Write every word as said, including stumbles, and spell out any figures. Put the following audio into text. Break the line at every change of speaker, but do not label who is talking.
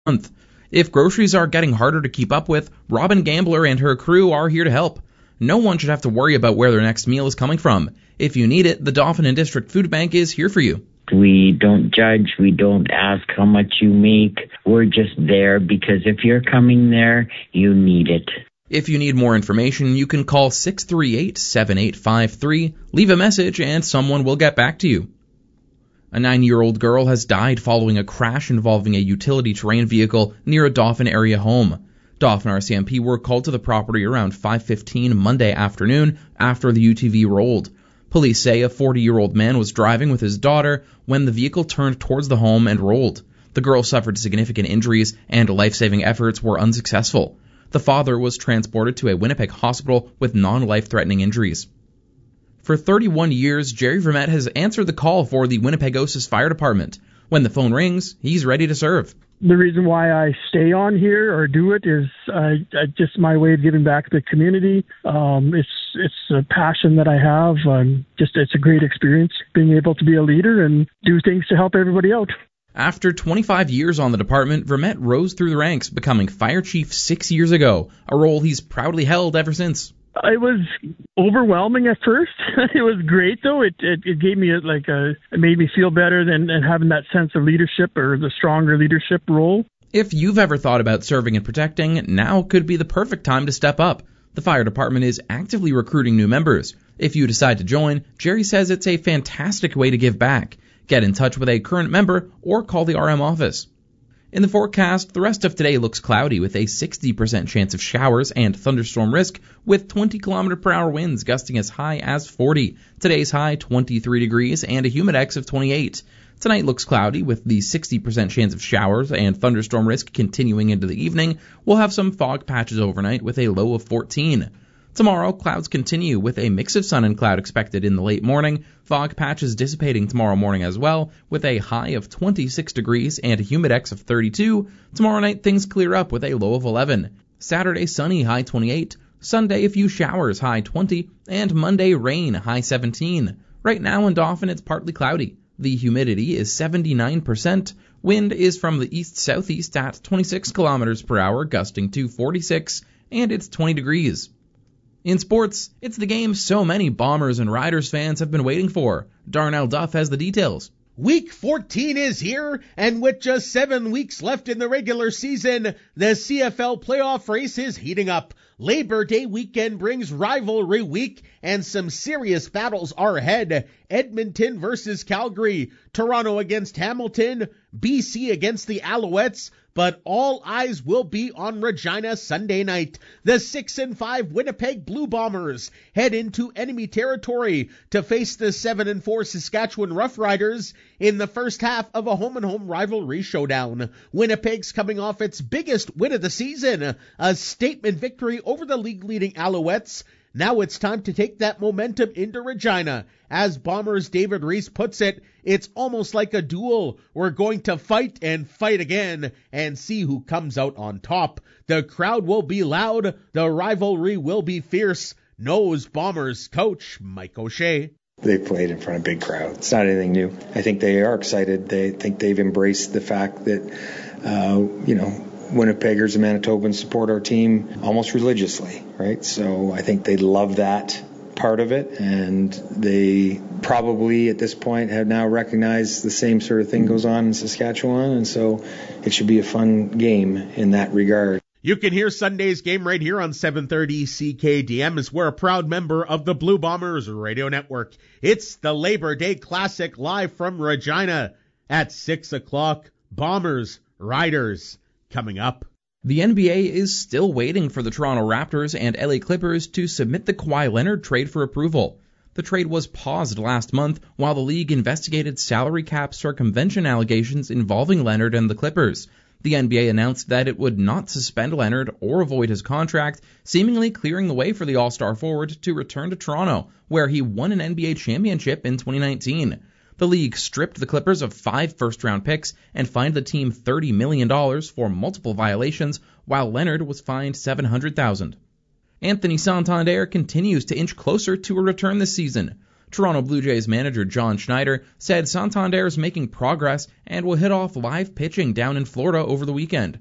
month. If groceries are getting harder to keep up with, Robin Gambler and her crew are here to help. No one should have to worry about where their next meal is coming from. If you need it, the Dauphin and District Food Bank is here for you.
We don't judge. We don't ask how much you make. We're just there because if you're coming there, you need it.
If you need more information, you can call six three eight, seven eight five three, leave a message, and someone will get back to you. A nine-year-old girl has died following a crash involving a utility terrain vehicle near a Dauphin area home. Dauphin R C M P were called to the property around five fifteen Monday afternoon after the U T V rolled. Police say a forty-year-old man was driving with his daughter when the vehicle turned towards the home and rolled. The girl suffered significant injuries and life-saving efforts were unsuccessful. The father was transported to a Winnipeg hospital with non-life-threatening injuries. For thirty-one years, Jerry Vermette has answered the call for the Winnipeg Osas Fire Department. When the phone rings, he's ready to serve.
The reason why I stay on here or do it is uh, just my way of giving back to the community. Um, it's it's a passion that I have. Um, just it's a great experience being able to be a leader and do things to help everybody out.
After twenty-five years on the department, Vermette rose through the ranks, becoming fire chief six years ago, a role he's proudly held ever since.
It was overwhelming at first. It was great, though. It, it it gave me a, like a it made me feel better than, than having that sense of leadership or the stronger leadership role.
If you've ever thought about serving and protecting, now could be the perfect time to step up. The fire department is actively recruiting new members. If you decide to join, Jerry says it's a fantastic way to give back. Get in touch with a current member or call the R M office. In the forecast, the rest of today looks cloudy with a sixty percent chance of showers and thunderstorm risk with twenty kilometer per hour winds gusting as high as forty. Today's high twenty-three degrees and a humidex of twenty-eight. Tonight looks cloudy with the sixty percent chance of showers and thunderstorm risk continuing into the evening. We'll have some fog patches overnight with a low of fourteen. Tomorrow, clouds continue with a mix of sun and cloud expected in the late morning. Fog patches dissipating tomorrow morning as well, with a high of twenty-six degrees and a humidex of thirty-two. Tomorrow night, things clear up with a low of eleven. Saturday, sunny, high twenty-eight. Sunday, a few showers, high twenty. And Monday, rain, high seventeen. Right now in Dauphin, it's partly cloudy. The humidity is seventy-nine percent. Wind is from the east-southeast at twenty-six kilometers per hour, gusting to forty-six, and it's twenty degrees. In sports, it's the game so many Bombers and Riders fans have been waiting for. Darnell Duff has the details.
Week fourteen is here, and with just seven weeks left in the regular season, the C F L playoff race is heating up. Labor Day weekend brings rivalry week, and some serious battles are ahead. Edmonton versus Calgary, Toronto against Hamilton, B C against the Alouettes, but all eyes will be on Regina Sunday night. The six and five Winnipeg Blue Bombers head into enemy territory to face the seven and four Saskatchewan Roughriders in the first half of a home-and-home rivalry showdown. Winnipeg's coming off its biggest win of the season, a statement victory over the league-leading Alouettes. Now it's time to take that momentum into Regina. As Bombers' David Reese puts it, it's almost like a duel. We're going to fight and fight again and see who comes out on top. The crowd will be loud. The rivalry will be fierce, knows Bombers coach Mike O'Shea.
They played in front of a big crowd. It's not anything new. I think they are excited. They think they've embraced the fact that, uh, you know, Winnipeggers and Manitobans support our team almost religiously, right? So I think they love that part of it, and they probably at this point have now recognized the same sort of thing goes on in Saskatchewan, and so it should be a fun game in that regard.
You can hear Sunday's game right here on seven thirty C K D M as we're a proud member of the Blue Bombers Radio Network. It's the Labor Day Classic live from Regina at six o'clock. Bombers, Riders, coming up.
The N B A is still waiting for the Toronto Raptors and L A Clippers to submit the Kawhi Leonard trade for approval. The trade was paused last month while the league investigated salary cap circumvention allegations involving Leonard and the Clippers. The N B A announced that it would not suspend Leonard or avoid his contract, seemingly clearing the way for the All-Star forward to return to Toronto, where he won an N B A championship in twenty nineteen. The league stripped the Clippers of five first-round picks and fined the team thirty million dollars for multiple violations, while Leonard was fined seven hundred thousand dollars. Anthony Santander continues to inch closer to a return this season. Toronto Blue Jays manager John Schneider said Santander is making progress and will hit off live pitching down in Florida over the weekend.